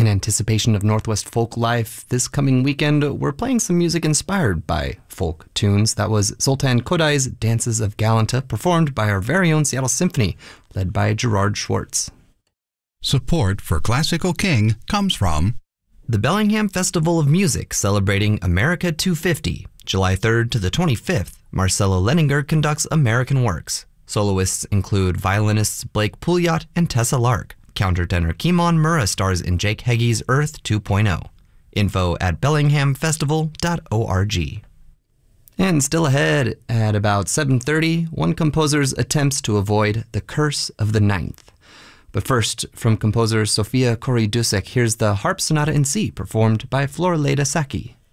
In anticipation of Northwest Folk Life this coming weekend, we're playing some music inspired by folk tunes. That was Zoltan Kodai's Dances of Galanta, performed by our very own Seattle Symphony, led by Gerard Schwartz. Support for Classical King comes from the Bellingham Festival of Music, celebrating America 250. July 3rd to the 25th, Marcelo Leninger conducts American Works. Soloists include violinists Blake Pouliot and Tessa Lark. Countertenor Kimon Murrah stars in Jake Heggie's Earth 2.0. Info at bellinghamfestival.org. And still ahead at about 7:30, one composer's attempts to avoid the curse of the ninth. But first, from composer Sofia Kory-Dusek, here's the Harp Sonata in C, performed by Florleda Sacchi.